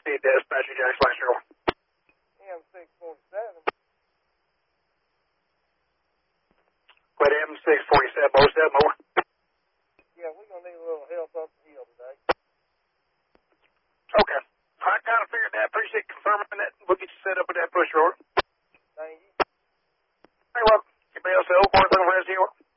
Dispatcher, Jack Slasher. M647. Quit M647, 07, over. Yeah, we're going to need a little help up the hill today. Okay. I kind of figured that. Appreciate confirming that. We'll get you set up with that push road. Thank you. Very well. Anybody else at Oak Worth on the rest of you?